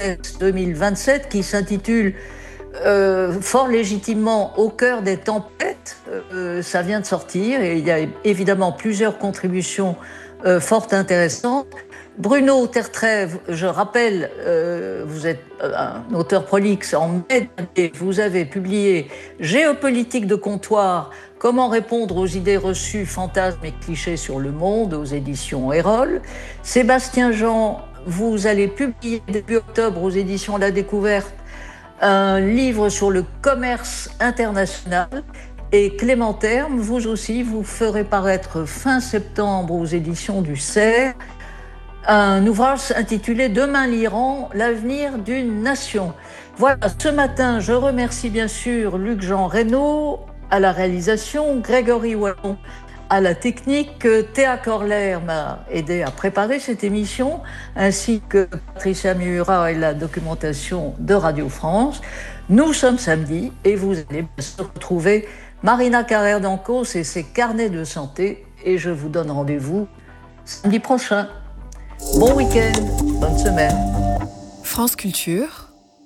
2027 qui s'intitule fort légitimement Au cœur des tempêtes. Ça vient de sortir et il y a évidemment plusieurs contributions fort intéressantes. Bruno Tertrève, je rappelle, vous êtes un auteur prolixe. En mai dernier, vous avez publié Géopolitique de comptoir, comment répondre aux idées reçues, fantasmes et clichés sur le monde, aux éditions Erol. Sébastien Jean, vous allez publier début octobre aux éditions La Découverte un livre sur le commerce international. Et Clément Terme, vous aussi, vous ferez paraître fin septembre aux éditions du Cerf un ouvrage intitulé « Demain l'Iran, l'avenir d'une nation ». Voilà, ce matin, je remercie bien sûr Luc-Jean Reynaud à la réalisation, Grégory Wallon à la technique, Théa Corler m'a aidé à préparer cette émission, ainsi que Patricia Miura et la documentation de Radio France. Nous sommes samedi et vous allez bien sûr retrouver Marina Carrère-Dancos et ses carnets de santé, et je vous donne rendez-vous samedi prochain. Bon week-end, bonne semaine. France Culture.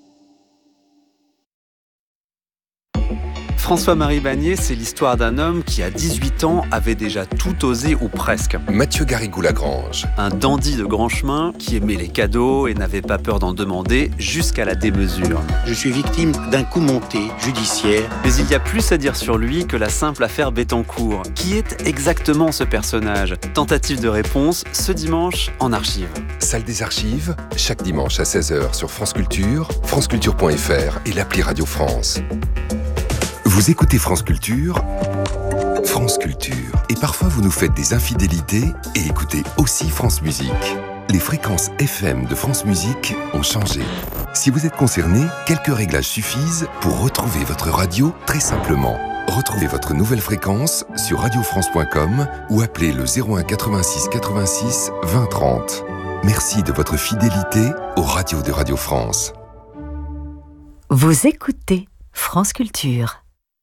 François-Marie Bagné, c'est l'histoire d'un homme qui, à 18 ans, avait déjà tout osé ou presque. Mathieu Garrigou-Lagrange. Un dandy de grand chemin qui aimait les cadeaux et n'avait pas peur d'en demander jusqu'à la démesure. Je suis victime d'un coup monté judiciaire. Mais il y a plus à dire sur lui que la simple affaire Bettencourt. Qui est exactement ce personnage ? Tentative de réponse ce dimanche en archive. Salle des archives, chaque dimanche à 16h sur France Culture, franceculture.fr et l'appli Radio France. Vous écoutez France Culture, et parfois vous nous faites des infidélités et écoutez aussi France Musique. Les fréquences FM de France Musique ont changé. Si vous êtes concerné, quelques réglages suffisent pour retrouver votre radio très simplement. Retrouvez votre nouvelle fréquence sur radiofrance.com ou appelez le 01 86 86 20 30. Merci de votre fidélité aux radios de Radio France. Vous écoutez France Culture.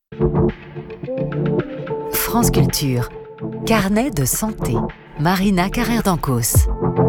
France Culture, carnet de santé. Marina Carrère-Dancos.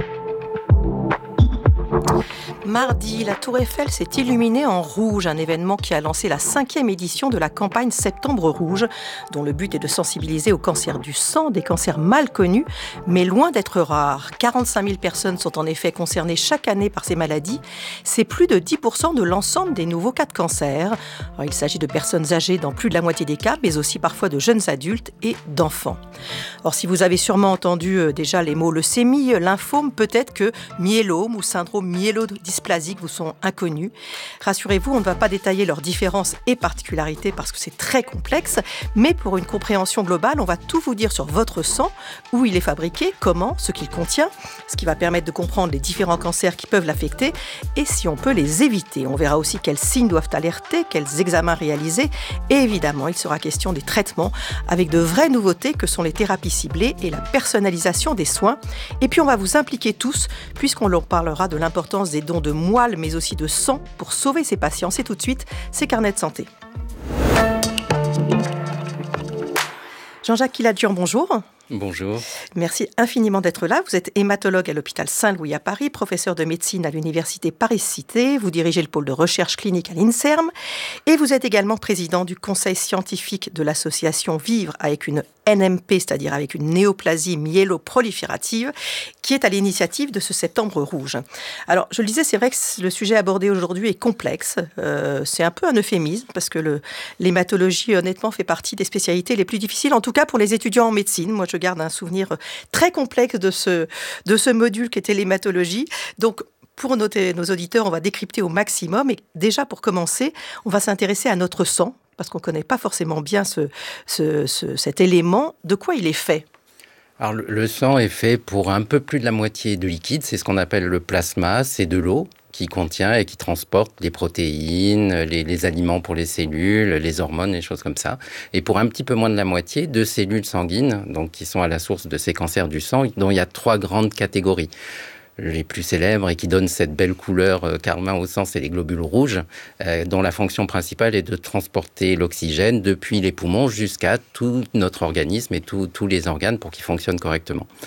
Mardi, la Tour Eiffel s'est illuminée en rouge, un événement qui a lancé la 5e édition de la campagne Septembre Rouge, dont le but est de sensibiliser au cancer du sang, des cancers mal connus, mais loin d'être rares. 45 000 personnes sont en effet concernées chaque année par ces maladies. C'est plus de 10% de l'ensemble des nouveaux cas de cancer. Alors, il s'agit de personnes âgées dans plus de la moitié des cas, mais aussi parfois de jeunes adultes et d'enfants. Or, si vous avez sûrement entendu déjà les mots leucémie, lymphome, peut-être que myélome ou syndrome myélodysplasique vous sont inconnus. Rassurez-vous, on ne va pas détailler leurs différences et particularités parce que c'est très complexe, mais pour une compréhension globale, on va tout vous dire sur votre sang, où il est fabriqué, comment, ce qu'il contient, ce qui va permettre de comprendre les différents cancers qui peuvent l'affecter et si on peut les éviter. On verra aussi quels signes doivent alerter, quels examens réaliser et évidemment, il sera question des traitements avec de vraies nouveautés que sont les thérapies ciblées et la personnalisation des soins. Et puis on va vous impliquer tous puisqu'on leur parlera de l'importance des dons de moelle mais aussi de sang pour sauver ces patients. C'est tout de suite, c'est Carnet de santé. Jean-Jacques Kiladjian, bonjour. Bonjour. Merci infiniment d'être là. Vous êtes hématologue à l'hôpital Saint-Louis à Paris, professeur de médecine à l'université Paris-Cité. Vous dirigez le pôle de recherche clinique à l'INSERM et vous êtes également président du conseil scientifique de l'association Vivre avec une NMP, c'est-à-dire avec une néoplasie myéloproliférative, qui est à l'initiative de ce Septembre Rouge. Alors, je le disais, c'est vrai que le sujet abordé aujourd'hui est complexe. C'est un peu un euphémisme parce que l'hématologie, honnêtement, fait partie des spécialités les plus difficiles, en tout cas pour les étudiants en médecine. Moi, je garde un souvenir très complexe de ce module qu'était l'hématologie. Donc, pour nos auditeurs, on va décrypter au maximum. Et déjà, pour commencer, on va s'intéresser à notre sang, parce qu'on ne connaît pas forcément bien cet élément. De quoi il est fait ? Alors, le sang est fait pour un peu plus de la moitié de liquide. C'est ce qu'on appelle le plasma. C'est de l'eau qui contient et qui transporte les protéines, les aliments pour les cellules, les hormones, les choses comme ça. Et pour un petit peu moins de la moitié, de cellules sanguines, donc qui sont à la source de ces cancers du sang, dont il y a 3 grandes catégories. Les plus célèbres et qui donnent cette belle couleur carmin au sang, c'est les globules rouges, dont la fonction principale est de transporter l'oxygène depuis les poumons jusqu'à tout notre organisme et tous les organes pour qu'ils fonctionnent correctement.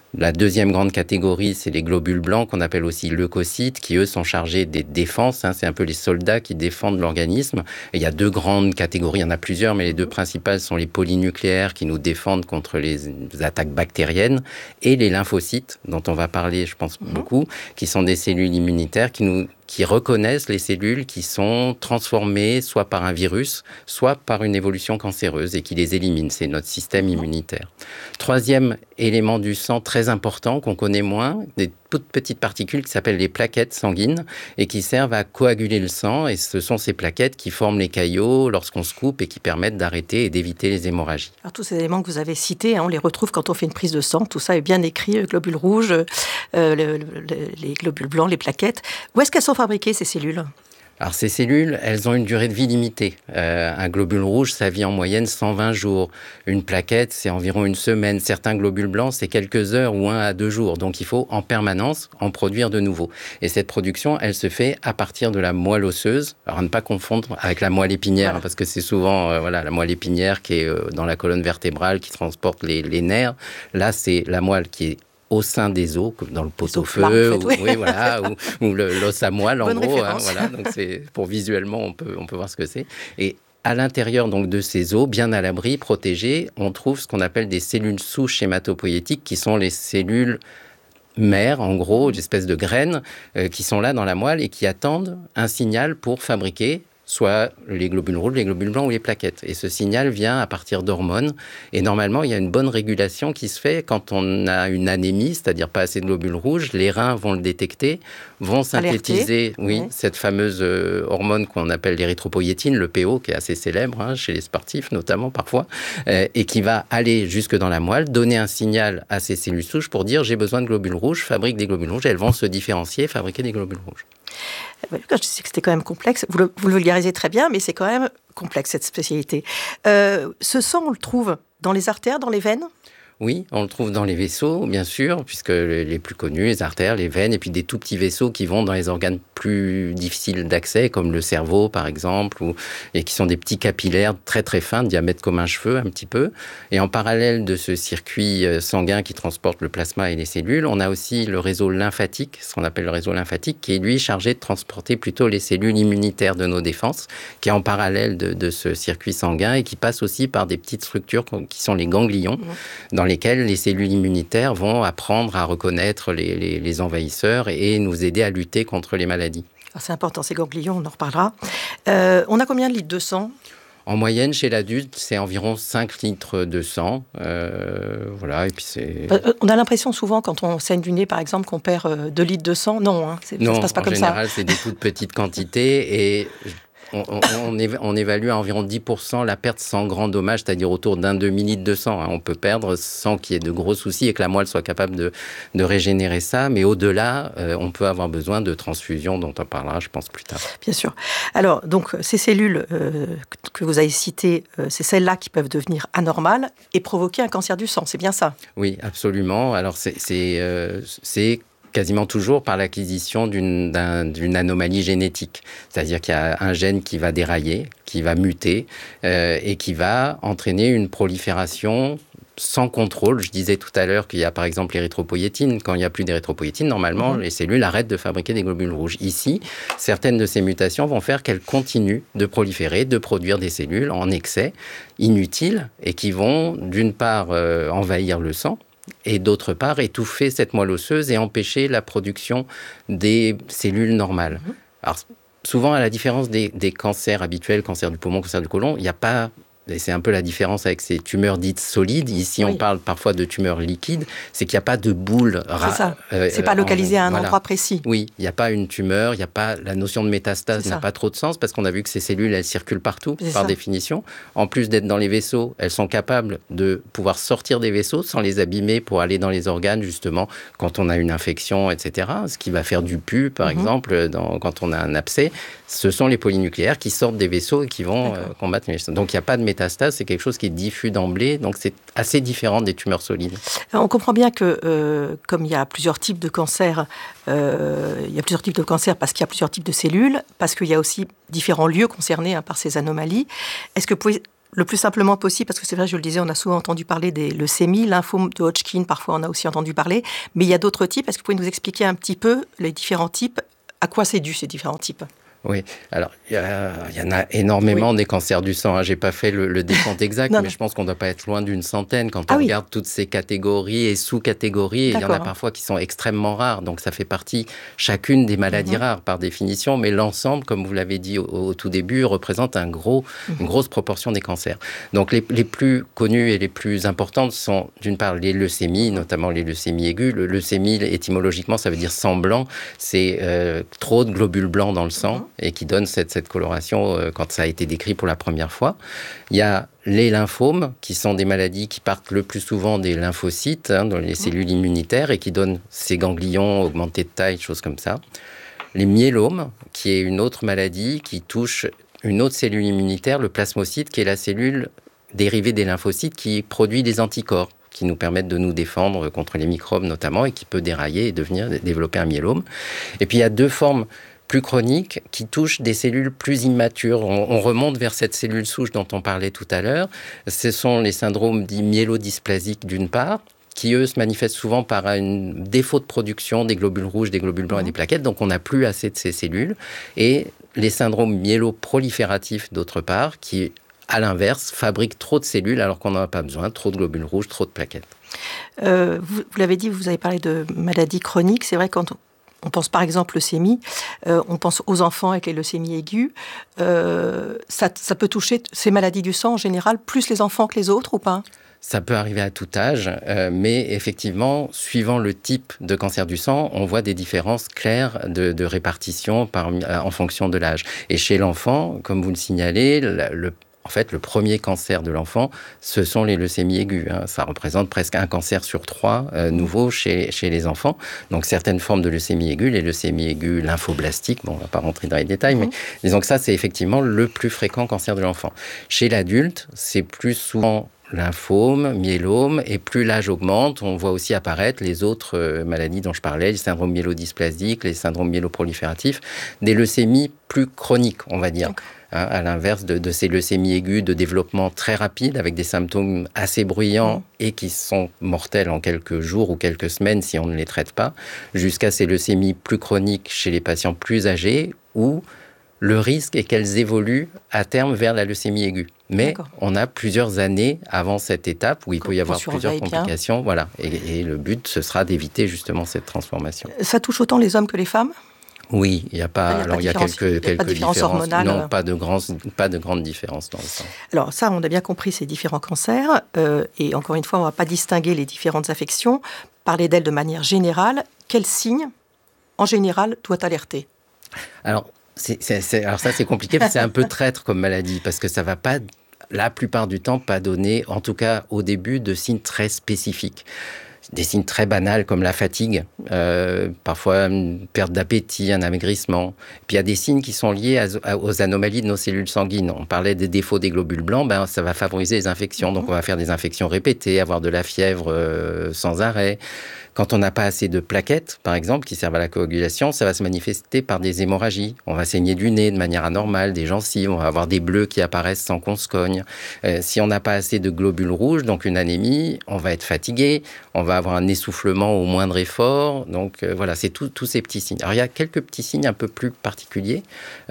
La deuxième grande catégorie, c'est les globules blancs, qu'on appelle aussi leucocytes, qui eux sont chargés des défenses. C'est un peu les soldats qui défendent l'organisme. Et il y a deux grandes catégories, il y en a plusieurs, mais les deux principales sont les polynucléaires qui nous défendent contre les attaques bactériennes et les lymphocytes, dont on va parler, je pense, beaucoup, qui sont des cellules immunitaires qui reconnaissent les cellules qui sont transformées soit par un virus, soit par une évolution cancéreuse et qui les éliminent. C'est notre système immunitaire. Troisième élément du sang très important qu'on connaît moins, des toutes petites particules qui s'appellent les plaquettes sanguines et qui servent à coaguler le sang. Et ce sont ces plaquettes qui forment les caillots lorsqu'on se coupe et qui permettent d'arrêter et d'éviter les hémorragies. Alors, tous ces éléments que vous avez cités, on les retrouve quand on fait une prise de sang. Tout ça est bien écrit, globules rouges, les globules blancs, les plaquettes. Où est-ce qu'elles sont fabriquées, ces cellules ? Alors ces cellules, elles ont une durée de vie limitée. Un globule rouge, ça vit en moyenne 120 jours. Une plaquette, c'est environ une semaine. Certains globules blancs, c'est quelques heures ou 1 à 2 jours. Donc il faut en permanence en produire de nouveau. Et cette production, elle se fait à partir de la moelle osseuse. Alors à ne pas confondre avec la moelle épinière, parce que c'est souvent la moelle épinière qui est dans la colonne vertébrale, qui transporte les nerfs. Là, c'est la moelle qui est au sein des os, comme dans le pot-au-feu, ou l'os à moelle, en gros. Donc c'est, pour visuellement, on peut voir ce que c'est. Et à l'intérieur donc de ces os, bien à l'abri, protégés, on trouve ce qu'on appelle des cellules souches hématopoïétiques, qui sont les cellules mères, en gros, des espèces de graines, qui sont là dans la moelle et qui attendent un signal pour fabriquer soit les globules rouges, les globules blancs ou les plaquettes. Et ce signal vient à partir d'hormones. Et normalement, il y a une bonne régulation qui se fait quand on a une anémie, c'est-à-dire pas assez de globules rouges. Les reins vont le détecter, vont synthétiser cette fameuse hormone qu'on appelle l'érythropoïétine, le PO, qui est assez célèbre chez les sportifs, notamment parfois, et qui va aller jusque dans la moelle, donner un signal à ces cellules souches pour dire « j'ai besoin de globules rouges », fabrique des globules rouges, elles vont se différencier, fabriquer des globules rouges. Je sais que c'était quand même complexe. Vous le vulgarisez très bien, mais c'est quand même complexe, cette spécialité. Ce sang, on le trouve dans les artères, dans les veines ? Oui, on le trouve dans les vaisseaux, bien sûr, puisque les plus connus, les artères, les veines, et puis des tout petits vaisseaux qui vont dans les organes plus difficiles d'accès, comme le cerveau, par exemple, et qui sont des petits capillaires très très fins, de diamètre comme un cheveu, un petit peu. Et en parallèle de ce circuit sanguin qui transporte le plasma et les cellules, on a aussi le réseau lymphatique, ce qu'on appelle le réseau lymphatique, qui est lui chargé de transporter plutôt les cellules immunitaires de nos défenses, qui est en parallèle de ce circuit sanguin et qui passe aussi par des petites structures qui sont les ganglions, dans lesquelles les cellules immunitaires vont apprendre à reconnaître les envahisseurs et nous aider à lutter contre les maladies. Alors c'est important, ces ganglions, on en reparlera. On a combien de litres de sang ? En moyenne, chez l'adulte, c'est environ 5 litres de sang. Et puis c'est... On a l'impression souvent, quand on saigne du nez, par exemple, qu'on perd 2 litres de sang. Non, ça ne se passe pas comme ça. En général, c'est des toutes petites quantités et... On évalue à environ 10% la perte sans grand dommage, c'est-à-dire autour d'un demi-litre de sang. On peut perdre sans qu'il y ait de gros soucis et que la moelle soit capable de régénérer ça. Mais au-delà, on peut avoir besoin de transfusions dont on parlera, je pense, plus tard. Bien sûr. Alors, donc, ces cellules que vous avez citées, c'est celles-là qui peuvent devenir anormales et provoquer un cancer du sang. C'est bien ça ? Oui, absolument. Alors, c'est quasiment toujours par l'acquisition d'une anomalie génétique. C'est-à-dire qu'il y a un gène qui va dérailler, qui va muter et qui va entraîner une prolifération sans contrôle. Je disais tout à l'heure qu'il y a par exemple l'érythropoïétine. Quand il n'y a plus d'érythropoïétine, normalement, les cellules arrêtent de fabriquer des globules rouges. Ici, certaines de ces mutations vont faire qu'elles continuent de proliférer, de produire des cellules en excès, inutiles, et qui vont d'une part envahir le sang, et d'autre part étouffer cette moelle osseuse et empêcher la production des cellules normales. Alors, souvent, à la différence des cancers habituels, cancer du poumon, cancer du côlon, il n'y a pas... Et c'est un peu la différence avec ces tumeurs dites solides. Ici, on parle parfois de tumeurs liquides. C'est qu'il n'y a pas de boule. C'est ça. C'est pas localisé à un endroit précis. Oui, il n'y a pas une tumeur. Il n'y a pas la notion de métastase n'a pas trop de sens parce qu'on a vu que ces cellules, elles circulent partout par définition. En plus d'être dans les vaisseaux, elles sont capables de pouvoir sortir des vaisseaux sans les abîmer pour aller dans les organes justement quand on a une infection, etc. Ce qui va faire du pus, par exemple, quand on a un abcès. Ce sont les polynucléaires qui sortent des vaisseaux et qui vont combattre les... Donc il n'y a pas de métastase. C'est quelque chose qui est diffus d'emblée, donc c'est assez différent des tumeurs solides. Alors on comprend bien que, comme il y a plusieurs types de cancers, parce qu'il y a plusieurs types de cellules, parce qu'il y a aussi différents lieux concernés par ces anomalies. Est-ce que vous pouvez le plus simplement possible, parce que c'est vrai, je le disais, on a souvent entendu parler des leucémies, lymphome de Hodgkin, parfois on a aussi entendu parler, mais il y a d'autres types. Est-ce que vous pouvez nous expliquer un petit peu les différents types, à quoi c'est dû ces différents types ? Oui, alors il y en a énormément des cancers du sang. Je n'ai pas fait le décompte exact, mais je pense qu'on ne doit pas être loin d'une centaine quand on regarde toutes ces catégories et sous-catégories. Et il y en a parfois qui sont extrêmement rares. Donc ça fait partie chacune des maladies rares par définition, mais l'ensemble, comme vous l'avez dit au tout début, représente une grosse proportion des cancers. Donc les plus connues et les plus importantes sont d'une part les leucémies, notamment les leucémies aiguës. Le leucémie, étymologiquement, ça veut dire sang blanc. C'est trop de globules blancs dans le sang. Et qui donne cette coloration quand ça a été décrit pour la première fois. Il y a les lymphomes, qui sont des maladies qui partent le plus souvent des lymphocytes, dans les cellules immunitaires, et qui donnent ces ganglions augmentés de taille, choses comme ça. Les myélomes, qui est une autre maladie qui touche une autre cellule immunitaire, le plasmocyte, qui est la cellule dérivée des lymphocytes qui produit des anticorps, qui nous permettent de nous défendre contre les microbes notamment, et qui peut dérailler et développer un myélome. Et puis il y a deux formes plus chroniques qui touchent des cellules plus immatures. On remonte vers cette cellule souche dont on parlait tout à l'heure. Ce sont les syndromes dits myélodysplasiques d'une part, qui eux se manifestent souvent par un défaut de production des globules rouges, des globules blancs et des plaquettes, donc on n'a plus assez de ces cellules. Et les syndromes myéloprolifératifs d'autre part, qui à l'inverse fabriquent trop de cellules alors qu'on n'en a pas besoin, trop de globules rouges, trop de plaquettes. Vous l'avez dit, vous avez parlé de maladies chroniques. C'est vrai, quand on pense par exemple leucémie, on pense aux enfants avec les leucémies aiguës. Ça peut toucher ces maladies du sang en général, plus les enfants que les autres ou pas ? Ça peut arriver à tout âge, mais effectivement, suivant le type de cancer du sang, on voit des différences claires de répartition en fonction de l'âge. Et chez l'enfant, comme vous le signalez, en fait, le premier cancer de l'enfant, ce sont les leucémies aiguës. Ça représente presque un cancer sur 3 nouveaux chez les enfants. Donc, certaines formes de leucémie aiguë, les leucémies aiguës lymphoblastiques, on ne va pas rentrer dans les détails, mais disons que ça, c'est effectivement le plus fréquent cancer de l'enfant. Chez l'adulte, c'est plus souvent lymphome, myélome, et plus l'âge augmente, on voit aussi apparaître les autres maladies dont je parlais, les syndromes myélodysplasiques, les syndromes myéloprolifératifs, des leucémies plus chroniques, on va dire. À l'inverse de ces leucémies aiguës de développement très rapide, avec des symptômes assez bruyants et qui sont mortels en quelques jours ou quelques semaines si on ne les traite pas, jusqu'à ces leucémies plus chroniques chez les patients plus âgés, où le risque est qu'elles évoluent à terme vers la leucémie aiguë. Mais on a plusieurs années avant cette étape où il peut y avoir plusieurs complications. Voilà. Et le but, ce sera d'éviter justement cette transformation. Ça touche autant les hommes que les femmes ? Oui, il y a quelques différences hormonales. Non, pas de grande différence dans le sang. Alors ça, on a bien compris ces différents cancers. Et encore une fois, on ne va pas distinguer les différentes affections. Parler d'elles de manière générale. Quels signes, en général, doit alerter ? Alors ça, c'est compliqué, parce que c'est un peu traître comme maladie, parce que ça ne va pas, la plupart du temps, pas donner, en tout cas au début, de signes très spécifiques. Des signes très banals comme la fatigue, parfois une perte d'appétit, un amaigrissement. Puis il y a des signes qui sont liés aux anomalies de nos cellules sanguines. On parlait des défauts des globules blancs, ça va favoriser les infections. Donc on va faire des infections répétées, avoir de la fièvre sans arrêt. Quand on n'a pas assez de plaquettes, par exemple, qui servent à la coagulation, ça va se manifester par des hémorragies. On va saigner du nez de manière anormale, des gencives, on va avoir des bleus qui apparaissent sans qu'on se cogne. Si on n'a pas assez de globules rouges, donc une anémie, on va être fatigué, on va avoir un essoufflement au moindre effort. Donc voilà, c'est tous ces petits signes. Alors il y a quelques petits signes un peu plus particuliers,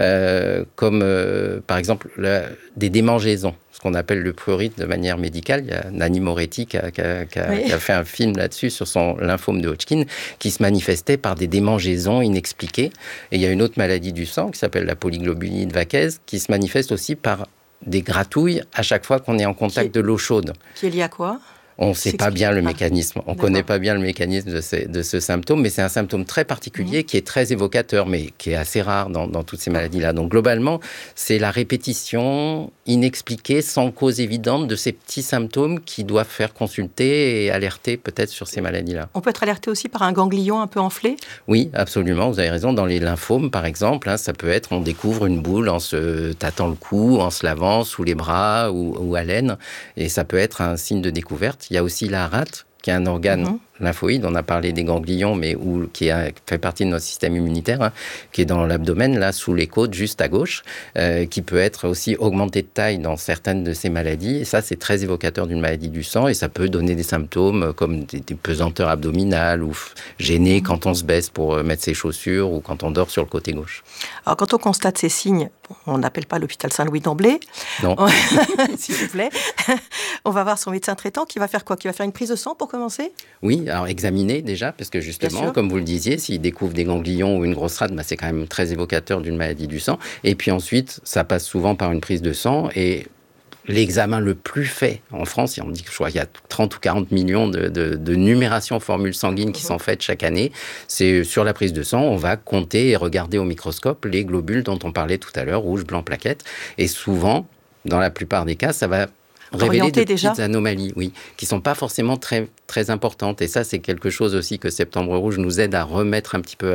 comme par exemple des démangeaisons. Ce qu'on appelle le prurite de manière médicale. Il y a Nanni Moretti qui a fait un film là-dessus sur son lymphome de Hodgkin, qui se manifestait par des démangeaisons inexpliquées. Et il y a une autre maladie du sang qui s'appelle la polyglobulinie de Vaquez, qui se manifeste aussi par des gratouilles à chaque fois qu'on est en contact de l'eau chaude. Qui est lié à quoi ? On ne sait pas bien le mécanisme. On ne connaît pas bien le mécanisme de ce symptôme, mais c'est un symptôme très particulier qui est très évocateur, mais qui est assez rare dans toutes ces maladies-là. Donc globalement, c'est la répétition inexpliquée, sans cause évidente, de ces petits symptômes qui doivent faire consulter et alerter peut-être sur ces maladies-là. On peut être alerté aussi par un ganglion un peu enflé ? Oui, absolument. Vous avez raison. Dans les lymphomes, par exemple, ça peut être, on découvre une boule en se tâtant le cou, en se lavant sous les bras ou à l'aine, et ça peut être un signe de découverte. Il y a aussi la rate, qui est un organe lymphoïde, on a parlé des ganglions, mais qui fait partie de notre système immunitaire, hein, qui est dans l'abdomen, là, sous les côtes, juste à gauche, qui peut être aussi augmenté de taille dans certaines de ces maladies. Et ça, c'est très évocateur d'une maladie du sang, et ça peut donner des symptômes comme des pesanteurs abdominales ou gêner quand on se baisse pour mettre ses chaussures ou quand on dort sur le côté gauche. Alors, quand on constate ces signes, on n'appelle pas l'hôpital Saint-Louis d'emblée. Non. S'il vous plaît. On va voir son médecin traitant qui va faire quoi? Qui va faire une prise de sang pour commencer? Oui, alors examiner déjà, parce que justement, comme vous le disiez, s'il découvre des ganglions ou une grosse rate, c'est quand même très évocateur d'une maladie du sang. Et puis ensuite, ça passe souvent par une prise de sang et l'examen le plus fait en France, on dit que je crois qu'il y a 30 ou 40 millions de numérations formules sanguines qui sont faites chaque année. C'est sur la prise de sang, on va compter et regarder au microscope les globules dont on parlait tout à l'heure, rouge, blanc, plaquettes. Et souvent, dans la plupart des cas, ça va révéler de petites anomalies, oui, qui ne sont pas forcément très, très importantes. Et ça, c'est quelque chose aussi que Septembre Rouge nous aide à remettre un petit peu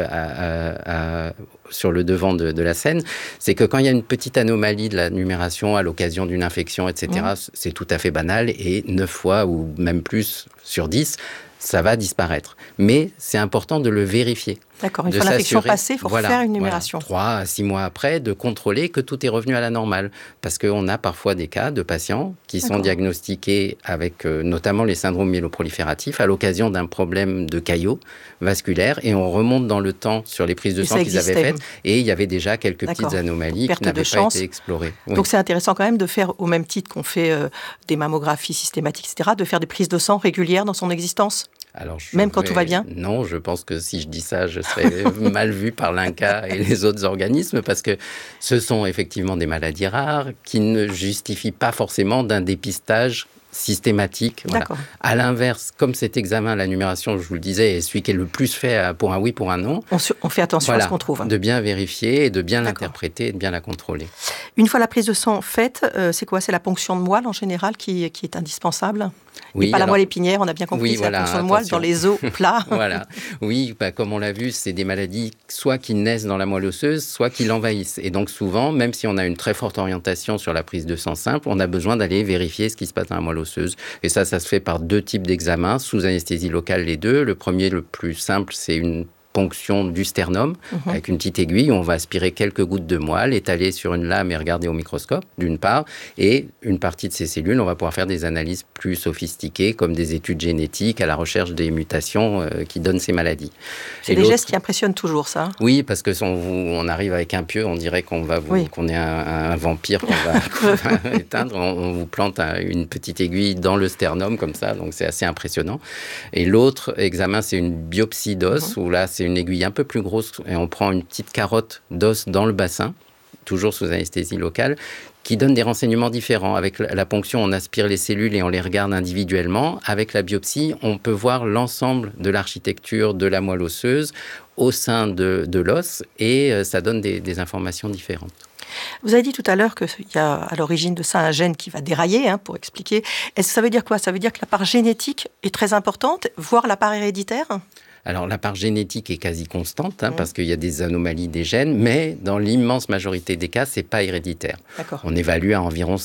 sur le devant de la scène. C'est que quand il y a une petite anomalie de la numération à l'occasion d'une infection, etc., c'est tout à fait banal. Et 9 fois ou même plus sur 10, ça va disparaître. Mais c'est important de le vérifier. D'accord, une fois l'infection passée, il faut faire une numération. 3 à 6 mois après, de contrôler que tout est revenu à la normale. Parce qu'on a parfois des cas de patients qui sont diagnostiqués avec notamment les syndromes myéloprolifératifs à l'occasion d'un problème de caillot vasculaire. Et on remonte dans le temps sur les prises de sang qu'ils avaient faites. Et il y avait déjà quelques petites anomalies qui n'avaient pas été explorées. Oui. Donc c'est intéressant quand même de faire, au même titre qu'on fait des mammographies systématiques, etc., de faire des prises de sang régulières dans son existence. Alors, même quand tout va bien? Non, je pense que si je dis ça, je serais mal vu par l'INCa et les autres organismes, parce que ce sont effectivement des maladies rares qui ne justifient pas forcément d'un dépistage systématique. Voilà. À l'inverse, comme cet examen, la numération, je vous le disais, est celui qui est le plus fait pour un oui, pour un non. On fait attention à ce qu'on trouve. De bien vérifier, et de bien l'interpréter et de bien la contrôler. Une fois la prise de sang faite, c'est quoi? C'est la ponction de moelle en général qui est indispensable? Oui, et pas la moelle épinière, on a bien compris, c'est la ponction de moelle dans les os plats. Voilà. Oui, comme on l'a vu, c'est des maladies soit qui naissent dans la moelle osseuse, soit qui l'envahissent. Et donc souvent, même si on a une très forte orientation sur la prise de sang simple, on a besoin d'aller vérifier ce qui se passe dans la moelle osseuse. Et ça se fait par 2 types d'examens, sous anesthésie locale les 2. Le premier, le plus simple, c'est une ponction du sternum avec une petite aiguille où on va aspirer quelques gouttes de moelle, étaler sur une lame et regarder au microscope, d'une part, et une partie de ces cellules, on va pouvoir faire des analyses plus sophistiquées, comme des études génétiques à la recherche des mutations qui donnent ces maladies. C'est des gestes qui impressionnent toujours, ça. Oui, parce que on arrive avec un pieu, on dirait qu'on est un vampire qu'on va éteindre. On vous plante une petite aiguille dans le sternum, comme ça, donc c'est assez impressionnant. Et l'autre examen, c'est une biopsie d'os, où là, c'est une aiguille un peu plus grosse et on prend une petite carotte d'os dans le bassin, toujours sous anesthésie locale, qui donne des renseignements différents. Avec la ponction, on aspire les cellules et on les regarde individuellement. Avec la biopsie, on peut voir l'ensemble de l'architecture de la moelle osseuse au sein de l'os et ça donne des informations différentes. Vous avez dit tout à l'heure qu'il y a à l'origine de ça un gène qui va dérailler, pour expliquer. Est-ce que ça veut dire quoi? Ça veut dire que la part génétique est très importante, voire la part héréditaire? Alors, la part génétique est quasi constante, parce qu'il y a des anomalies des gènes, mais dans l'immense majorité des cas, ce n'est pas héréditaire. D'accord. On évalue à environ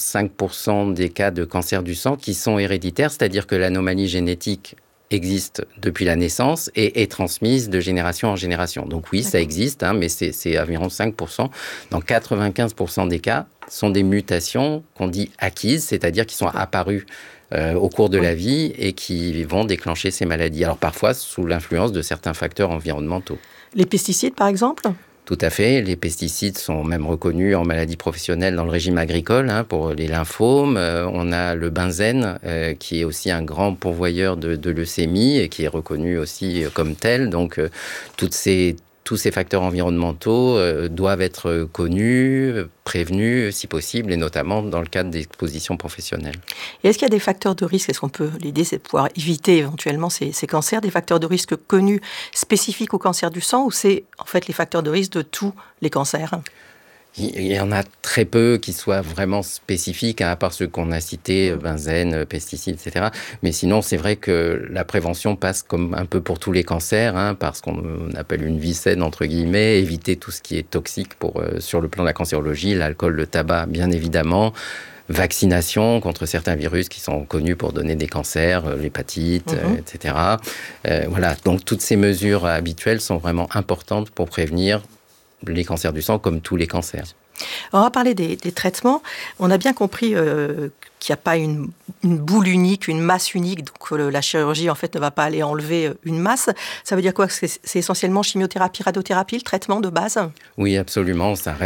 5% des cas de cancer du sang qui sont héréditaires, c'est-à-dire que l'anomalie génétique existe depuis la naissance et est transmise de génération en génération. Donc oui, ça existe, mais c'est environ 5%. Dans 95% des cas, sont des mutations qu'on dit acquises, c'est-à-dire qui sont apparues au cours de la vie et qui vont déclencher ces maladies. Alors parfois sous l'influence de certains facteurs environnementaux. Les pesticides, par exemple ? Tout à fait. Les pesticides sont même reconnus en maladie professionnelle dans le régime agricole pour les lymphomes. On a le benzène qui est aussi un grand pourvoyeur de leucémie et qui est reconnu aussi comme tel. Donc tous ces facteurs environnementaux doivent être connus, prévenus si possible, et notamment dans le cadre d'expositions professionnelles. Et est-ce qu'il y a des facteurs de risque? Est-ce qu'on peut, l'idée c'est de pouvoir éviter éventuellement ces cancers, des facteurs de risque connus spécifiques au cancer du sang, ou c'est en fait les facteurs de risque de tous les cancers? Il y en a très peu qui soient vraiment spécifiques, à part ceux qu'on a cités, benzène, pesticides, etc. Mais sinon, c'est vrai que la prévention passe comme un peu pour tous les cancers, par ce qu'on appelle une vie saine, entre guillemets, éviter tout ce qui est toxique sur le plan de la cancérologie, l'alcool, le tabac, bien évidemment, vaccination contre certains virus qui sont connus pour donner des cancers, l'hépatite, etc. Voilà, donc toutes ces mesures habituelles sont vraiment importantes pour prévenir les cancers du sang comme tous les cancers. On va parler des traitements. On a bien compris qu'il n'y a pas une boule unique, une masse unique, donc la chirurgie en fait ne va pas aller enlever une masse. Ça veut dire quoi ? C'est essentiellement chimiothérapie, radiothérapie, le traitement de base ? Oui, absolument. Ça